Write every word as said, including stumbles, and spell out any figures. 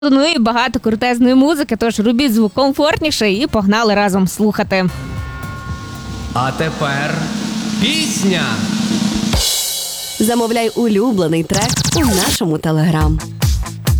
Ну і багато крутезної музики, тож робіть звук комфортніше і погнали разом слухати. А тепер пісня! Замовляй улюблений трек у нашому Телеграм.